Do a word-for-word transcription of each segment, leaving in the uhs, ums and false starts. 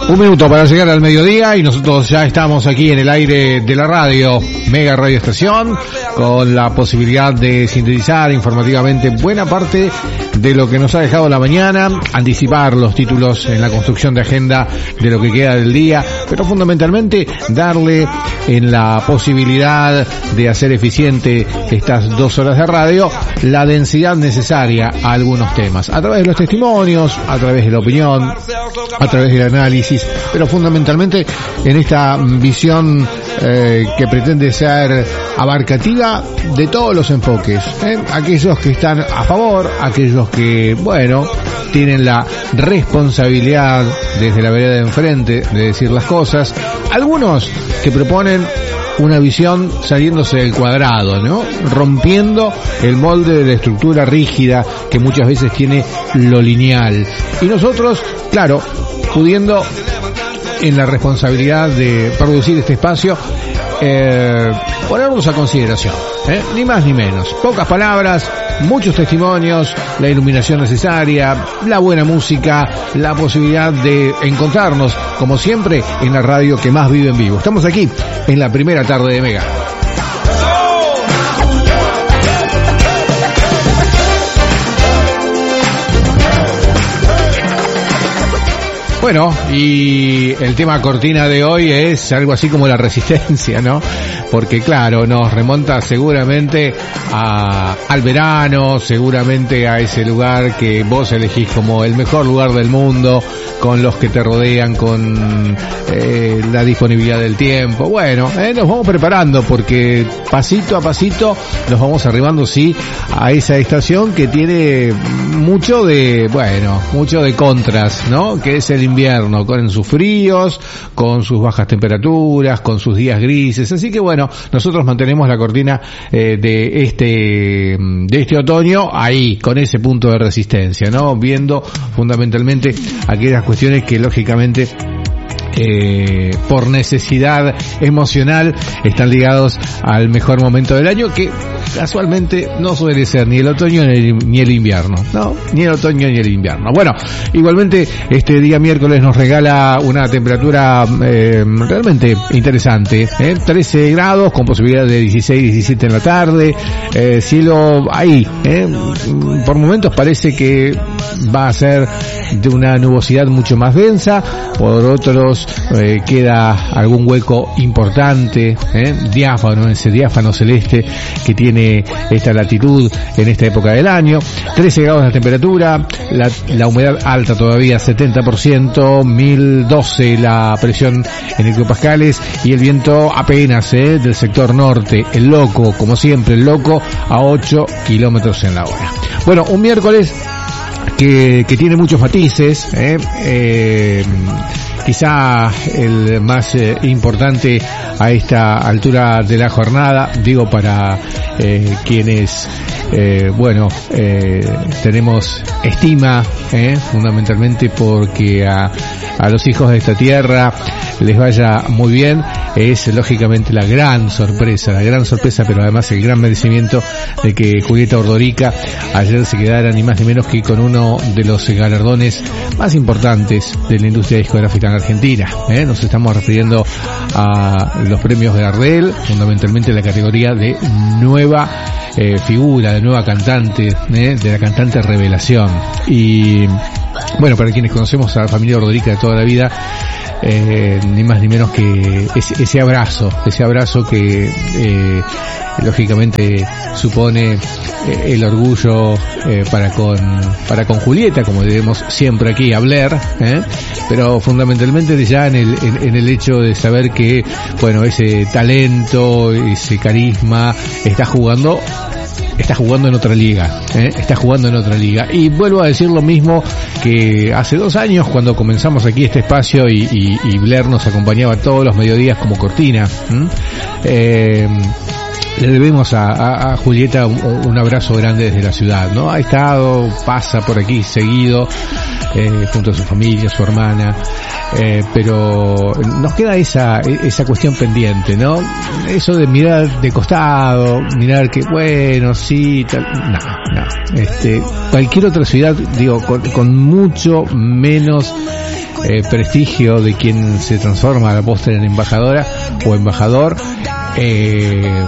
Un minuto para llegar al mediodía y nosotros ya estamos aquí en el aire de la radio, Mega Radio Estación, con la posibilidad de sintetizar informativamente buena parte de lo que nos ha dejado la mañana, anticipar los títulos en la construcción de agenda de lo que queda del día, pero fundamentalmente darle en la posibilidad de hacer eficiente estas dos horas de radio la densidad necesaria a algunos temas, a través de los testimonios, a través de la opinión, a través del análisis, pero fundamentalmente en esta visión eh, que pretende ser abarcativa de todos los enfoques, ¿eh? Aquellos que están a favor, aquellos que, bueno, tienen la responsabilidad desde la vereda de enfrente de decir las cosas, algunos que proponen una visión saliéndose del cuadrado, ¿no? Rompiendo el molde de la estructura rígida que muchas veces tiene lo lineal. Y nosotros, claro, pudiendo en la responsabilidad de producir este espacio, eh, ponernos a consideración, ¿eh? Ni más ni menos. Pocas palabras, muchos testimonios, la iluminación necesaria, la buena música, la posibilidad de encontrarnos, como siempre, en la radio que más vive en vivo. Estamos aquí en la primera tarde de Mega. Bueno, y el tema cortina de hoy es algo así como la resistencia, ¿no? Porque claro, nos remonta seguramente a, al verano, seguramente a ese lugar que vos elegís como el mejor lugar del mundo, con los que te rodean, con eh, la disponibilidad del tiempo. Bueno, eh, nos vamos preparando porque pasito a pasito nos vamos arribando, sí, a esa estación que tiene mucho de, bueno, mucho de contras, ¿no? Que es el invierno, con sus fríos, con sus bajas temperaturas, con sus días grises. Así que bueno, nosotros mantenemos la cortina eh, de este de este otoño ahí, con ese punto de resistencia, ¿no? Viendo fundamentalmente aquellas cuestiones que lógicamente Eh, por necesidad emocional están ligados al mejor momento del año, que casualmente no suele ser ni el otoño ni el, ni el invierno, no, ni el otoño ni el invierno. Bueno, igualmente este día miércoles nos regala una temperatura eh, realmente interesante, ¿eh? trece grados con posibilidad de dieciséis, diecisiete en la tarde, eh, cielo ahí, ¿eh? por momentos parece que va a ser de una nubosidad mucho más densa, por otros Eh, queda algún hueco importante, eh, diáfano, ese diáfano celeste que tiene esta latitud en esta época del año. trece grados de temperatura, la, la humedad alta todavía setenta por ciento, mil doce la presión en hectopascales y el viento apenas eh, del sector norte, el loco, como siempre, el loco a ocho kilómetros en la hora. Bueno, un miércoles que, que tiene muchos matices, eh, eh quizá el más eh, importante a esta altura de la jornada, digo para eh, quienes, eh, bueno, eh, tenemos estima, eh, fundamentalmente porque a, a los hijos de esta tierra les vaya muy bien, es lógicamente la gran sorpresa, la gran sorpresa, pero además el gran merecimiento de que Julieta Ordorica ayer se quedara ni más ni menos que con uno de los galardones más importantes de la industria discográfica en Argentina, ¿eh? Nos estamos refiriendo a los premios Gardel, fundamentalmente en la categoría de nueva eh, figura, de nueva cantante, ¿eh? de la cantante revelación. Y bueno, para quienes conocemos a la familia Ordorica de toda la vida, eh, ni más ni menos que ese, ese abrazo, ese abrazo que eh, lógicamente supone eh, el orgullo eh, para con para con Julieta, como debemos siempre aquí hablar, ¿eh? pero fundamentalmente ya en el en, en el hecho de saber que, bueno, ese talento, ese carisma está jugando está jugando en otra liga, ¿eh? está jugando en otra liga. Y vuelvo a decir lo mismo que hace dos años cuando comenzamos aquí este espacio y, y, y Blair nos acompañaba todos los mediodías como cortina. ¿Mm? Eh, le debemos a, a, a Julieta un, un abrazo grande desde la ciudad, ¿no? Ha estado, pasa por aquí seguido, eh, junto a su familia, su hermana, eh, pero nos queda esa esa cuestión pendiente, ¿no? Eso de mirar de costado, mirar que, bueno, sí, tal, no, no. Este, cualquier otra ciudad, digo, con, con mucho menos eh, prestigio de quien se transforma a la postre en embajadora o embajador, eh,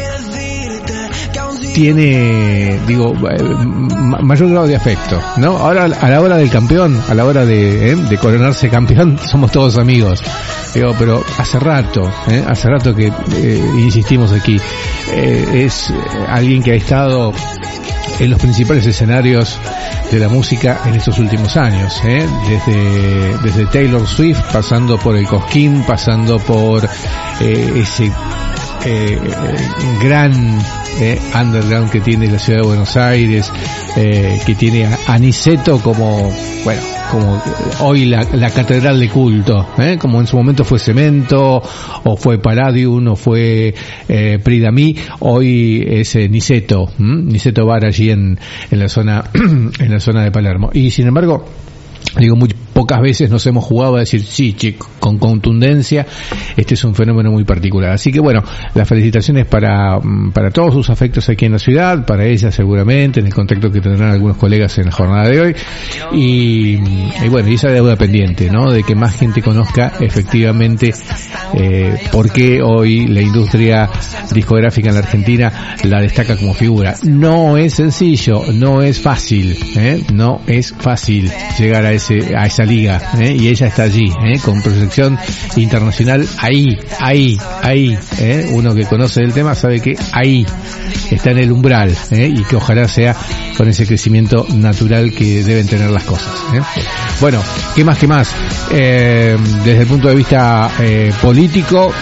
tiene, digo, mayor grado de afecto, ¿no? Ahora, a la hora del campeón, a la hora de, ¿eh? de coronarse campeón, somos todos amigos. Digo, pero hace rato, ¿eh? hace rato que eh, insistimos aquí. Eh, es alguien que ha estado en los principales escenarios de la música en estos últimos años, ¿eh? desde desde Taylor Swift, pasando por el Cosquín, pasando por eh, ese eh, gran eh, underground que tiene la ciudad de Buenos Aires, eh, que tiene a, a Niceto como, bueno, como hoy la, la catedral de culto, ¿eh? como en su momento fue Cemento, o fue Palladium, o fue eh, Pridamí, hoy es eh, Niceto, ¿m? Niceto Bar allí en, en la zona, en la zona de Palermo. Y sin embargo, digo, muy pocas veces nos hemos jugado a decir sí, chico, con contundencia, este es un fenómeno muy particular. Así que bueno, las felicitaciones para para todos sus afectos aquí en la ciudad, para ella seguramente, en el contacto que tendrán algunos colegas en la jornada de hoy, y, y bueno, y esa deuda pendiente, ¿no? De que más gente conozca efectivamente eh, por qué hoy la industria discográfica en la Argentina la destaca como figura. No es sencillo, no es fácil, ¿eh? no es fácil llegar a ese a esa liga, ¿eh? y ella está allí, ¿eh? con proyección internacional, ahí, ahí, ahí, ¿eh? uno que conoce el tema sabe que ahí está en el umbral, ¿eh? y que ojalá sea con ese crecimiento natural que deben tener las cosas, ¿eh? Bueno, ¿qué más, qué más? Eh, desde el punto de vista eh, político,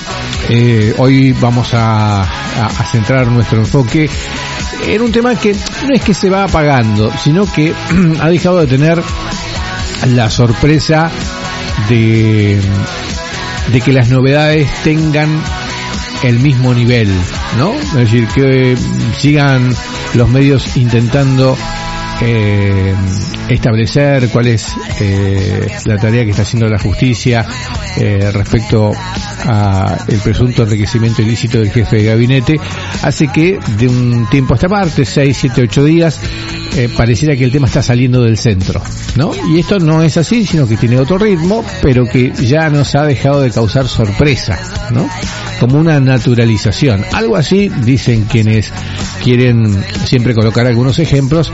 eh, hoy vamos a, a, a centrar nuestro enfoque en un tema que no es que se va apagando, sino que ha dejado de tener la sorpresa de, de que las novedades tengan el mismo nivel, ¿no? Es decir, que sigan los medios intentando eh, establecer cuál es eh, la tarea que está haciendo la justicia eh, respecto a el presunto enriquecimiento ilícito del jefe de gabinete, hace que de un tiempo a esta parte, seis, siete, ocho días, eh, pareciera que el tema está saliendo del centro, ¿no? Y esto no es así, sino que tiene otro ritmo, pero que ya nos ha dejado de causar sorpresa, ¿no? Como una naturalización. Algo así dicen quienes quieren siempre colocar algunos ejemplos,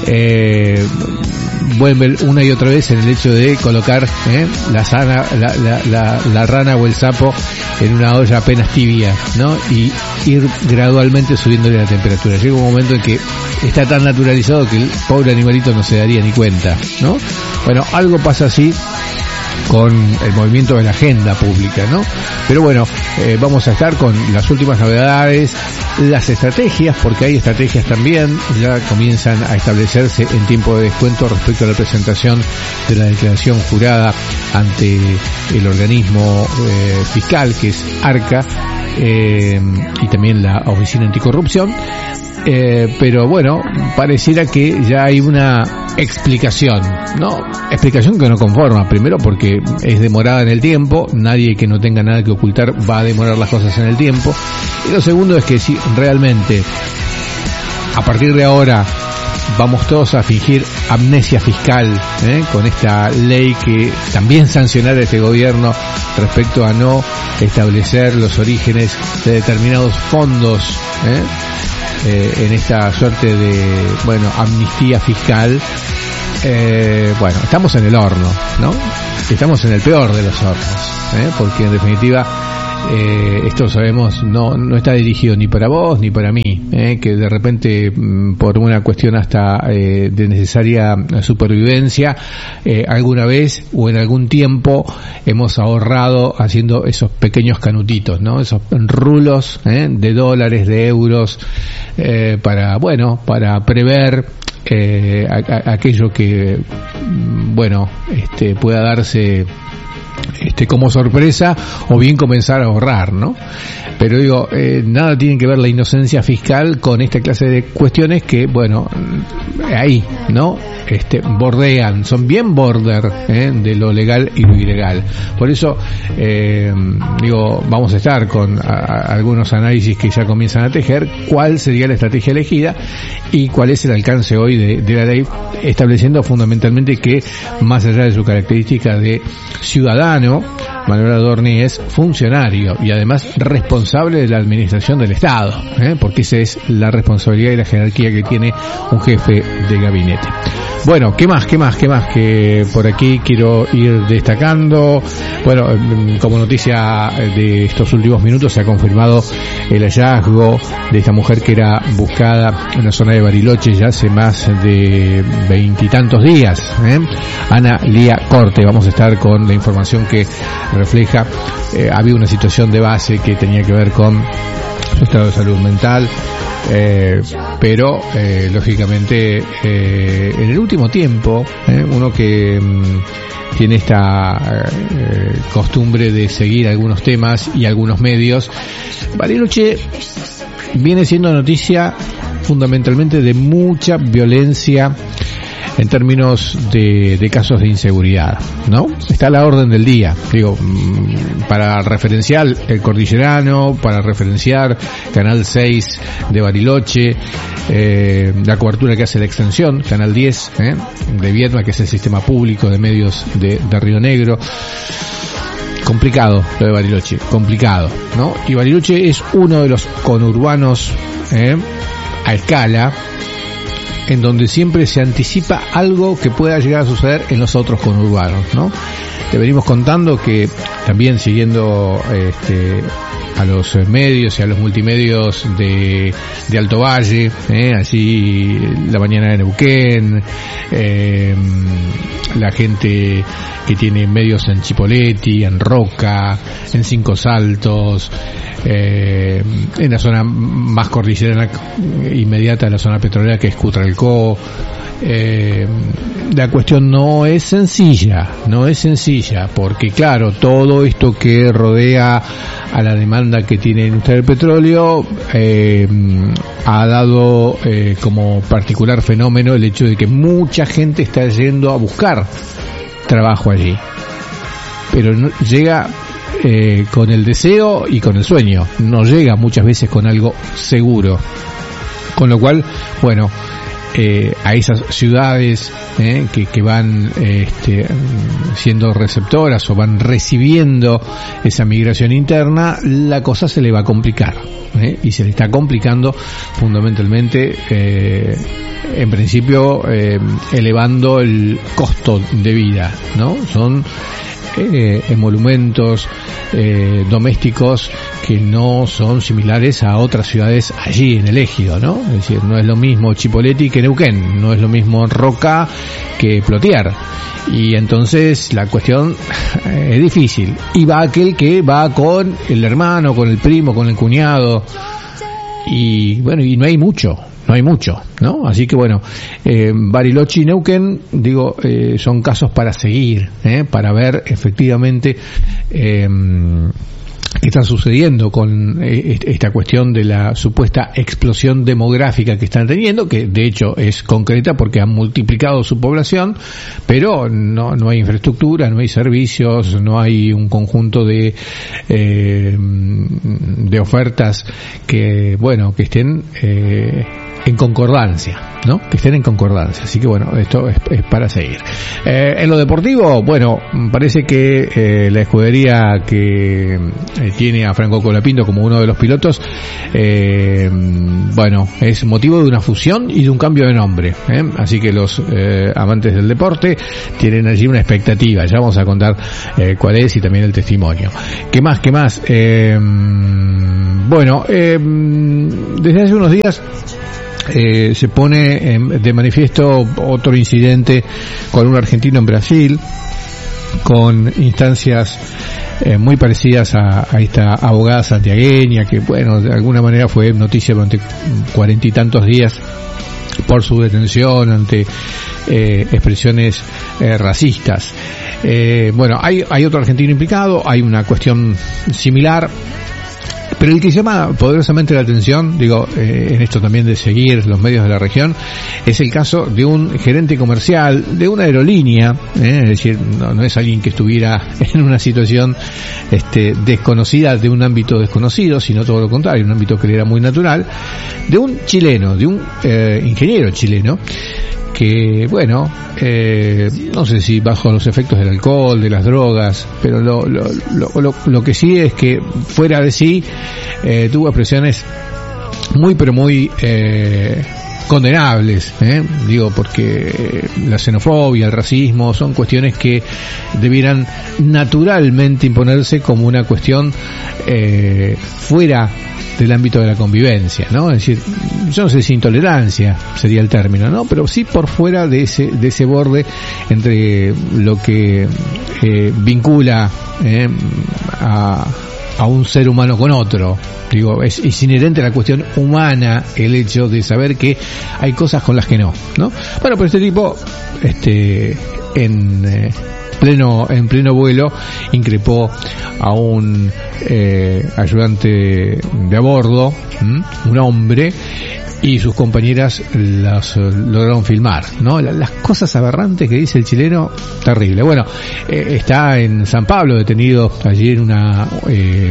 eh, vuelven una y otra vez en el hecho de colocar eh, la, sana, la, la, la, la rana o el sapo en una olla apenas tibia, ¿no? Y ir gradualmente subiéndole la temperatura. Llega un momento en que está tan naturalizado que el pobre animalito no se daría ni cuenta, ¿no? Bueno, algo pasa así con el movimiento de la agenda pública, ¿no? Pero bueno, eh, vamos a estar con las últimas novedades, las estrategias, porque hay estrategias también, ya comienzan a establecerse en tiempo de descuento respecto a la presentación de la declaración jurada ante el organismo eh, fiscal, que es ARCA, eh, y también la Oficina Anticorrupción. Eh, pero bueno, pareciera que ya hay una explicación, ¿no? Explicación que no conforma, primero porque es demorada en el tiempo, nadie que no tenga nada que ocultar va a demorar las cosas en el tiempo, y lo segundo es que si realmente a partir de ahora vamos todos a fingir amnesia fiscal, ¿eh? con esta ley que también sancionara este gobierno respecto a no establecer los orígenes de determinados fondos, ¿eh? Eh, en esta suerte de, bueno, amnistía fiscal, eh, bueno, estamos en el horno, ¿no? Estamos en el peor de los hornos, ¿eh? Porque en definitiva eh, esto sabemos no no está dirigido ni para vos ni para mí, ¿eh? Que de repente por una cuestión hasta eh, de necesaria supervivencia eh, alguna vez o en algún tiempo hemos ahorrado haciendo esos pequeños canutitos, ¿no? Esos rulos ¿eh? de dólares, de euros, eh, para, bueno, para prever eh, a, a, aquello que, bueno, este pueda darse este, como sorpresa, o bien comenzar a ahorrar, ¿no? Pero digo, eh, nada tiene que ver la inocencia fiscal con esta clase de cuestiones que, bueno, ahí, ¿no? Este, bordean, son bien border, ¿eh? De lo legal y lo ilegal. Por eso, eh, digo, vamos a estar con a, a, algunos análisis que ya comienzan a tejer cuál sería la estrategia elegida y cuál es el alcance hoy de, de la ley, estableciendo fundamentalmente que, más allá de su característica de ciudadano, Manuel Adorni es funcionario y además responsable de la administración del Estado, ¿eh? Porque esa es la responsabilidad y la jerarquía que tiene un jefe de gabinete. Bueno, ¿qué más? ¿Qué más? ¿Qué más? Que por aquí quiero ir destacando. Bueno, como noticia de estos últimos minutos se ha confirmado el hallazgo de esta mujer que era buscada en la zona de Bariloche ya hace más de veintitantos días, ¿eh? Ana Lía Corte. Vamos a estar con la información que refleja, eh, había una situación de base que tenía que ver con su estado de salud mental, eh, pero eh, lógicamente eh, en el último tiempo, eh, uno que mm, tiene esta eh, costumbre de seguir algunos temas y algunos medios, Bariloche viene siendo noticia fundamentalmente de mucha violencia en términos de, de casos de inseguridad, ¿no? Está a la orden del día, digo, para referenciar el Cordillerano, para referenciar Canal seis de Bariloche, eh, la cobertura que hace la extensión, Canal diez, eh, de Viedma, que es el sistema público de medios de, de Río Negro. Complicado lo de Bariloche, complicado, ¿no? Y Bariloche es uno de los conurbanos, eh, a escala, en donde siempre se anticipa algo que pueda llegar a suceder en los otros conurbanos, ¿no? Te venimos contando que también siguiendo este, a los medios y a los multimedios de, de Alto Valle, eh, allí la mañana de Neuquén, eh, la gente que tiene medios en Chipoleti, en Roca, en Cinco Saltos, eh, en la zona más cordillerana inmediata a la zona petrolera, que es Cutralcó. Eh, la cuestión no es sencilla, no es sencilla, porque claro, todo esto que rodea a la demanda que tiene la industria del petróleo eh, ha dado eh, como particular fenómeno el hecho de que mucha gente está yendo a buscar trabajo allí, pero no, llega eh, con el deseo y con el sueño, no llega muchas veces con algo seguro, con lo cual, bueno, Eh, a esas ciudades eh, que, que van eh, este, siendo receptoras o van recibiendo esa migración interna, la cosa se le va a complicar, eh, y se le está complicando fundamentalmente, eh, en principio, eh, elevando el costo de vida, ¿no? Son eh, emolumentos eh, domésticos que no son similares a otras ciudades allí en el Ejido, ¿no? Es decir, no es lo mismo Chipoleti que Neuquén, no es lo mismo Roca que Plotier, y entonces la cuestión es difícil, y va aquel que va con el hermano, con el primo, con el cuñado, y bueno, y no hay mucho, no hay mucho, ¿no? Así que bueno, eh, Bariloche y Neuquén, digo, eh, son casos para seguir, ¿eh? Para ver efectivamente eh, qué está sucediendo con eh, esta cuestión de la supuesta explosión demográfica que están teniendo, que de hecho es concreta porque han multiplicado su población, pero no, no hay infraestructura, no hay servicios, no hay un conjunto de eh, de ofertas que, bueno, que estén eh, en concordancia, ¿no? Que estén en concordancia. Así que bueno, esto es, es para seguir. Eh, en lo deportivo, bueno, parece que eh, la escudería que eh, tiene a Franco Colapinto como uno de los pilotos, eh, bueno, es motivo de una fusión y de un cambio de nombre, ¿eh? Así que los eh, amantes del deporte tienen allí una expectativa. Ya vamos a contar eh, cuál es y también el testimonio. ¿Qué más? ¿Qué más? Eh, bueno, eh, desde hace unos días Eh, se pone eh, de manifiesto otro incidente con un argentino en Brasil, con instancias eh, muy parecidas a, a esta abogada santiagueña que, bueno, de alguna manera fue noticia durante cuarenta y tantos días por su detención ante eh, expresiones eh, racistas. Eh, bueno, hay, hay otro argentino implicado, hay una cuestión similar. Pero el que llama poderosamente la atención, digo, eh, en esto también de seguir los medios de la región, es el caso de un gerente comercial de una aerolínea, eh, es decir, no, no es alguien que estuviera en una situación este, desconocida, de un ámbito desconocido, sino todo lo contrario, un ámbito que le era muy natural, de un chileno, de un eh, ingeniero chileno, que, bueno, eh, no sé si bajo los efectos del alcohol, de las drogas, pero lo, lo, lo, lo, lo que sí es que fuera de sí, eh, tuvo expresiones muy, pero muy eh, condenables, ¿eh? Digo, porque la xenofobia, el racismo, son cuestiones que debieran naturalmente imponerse como una cuestión eh, fuera del ámbito de la convivencia, ¿no? Es decir, yo no sé si intolerancia sería el término, ¿no? Pero sí por fuera de ese de ese borde entre lo que eh, vincula eh, a a un ser humano con otro. Digo, es, es inherente a la cuestión humana el hecho de saber que hay cosas con las que no, ¿no? Bueno, pero este tipo, este, en eh, pleno en pleno vuelo increpó a un eh, ayudante de a bordo, ¿m? un hombre, y sus compañeras las uh, lograron filmar, ¿no? Las cosas aberrantes que dice el chileno, terrible. Bueno, eh, está en San Pablo detenido allí en una eh,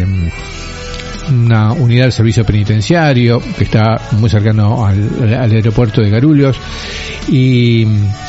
una unidad del servicio penitenciario que está muy cercano al, al aeropuerto de Guarulhos, y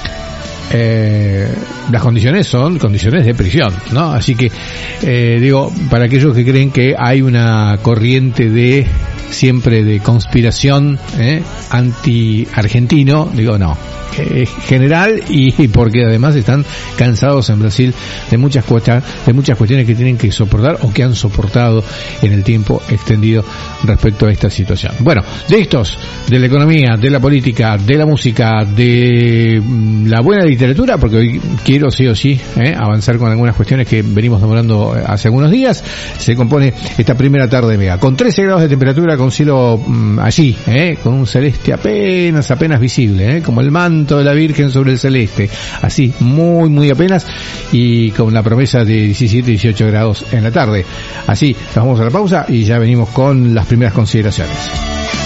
Eh, las condiciones son condiciones de prisión, ¿no? Así que, eh, digo, para aquellos que creen que hay una corriente de, siempre de conspiración, eh, anti-argentino, digo, no. Es general, y porque además están cansados en Brasil de muchas cuestiones, de muchas cuestiones que tienen que soportar o que han soportado en el tiempo extendido respecto a esta situación. Bueno, de estos, de la economía, de la política, de la música, de la buena literatura, porque hoy quiero sí o sí eh, avanzar con algunas cuestiones que venimos demorando hace algunos días, se compone esta primera tarde de Mega, con trece grados de temperatura, con cielo mmm, allí, eh, con un celeste apenas, apenas visible, eh, como el manto de la Virgen sobre el celeste, así, muy, muy apenas, y con la promesa de diecisiete, dieciocho grados en la tarde. Así, nos vamos a la pausa y ya venimos con las primeras consideraciones.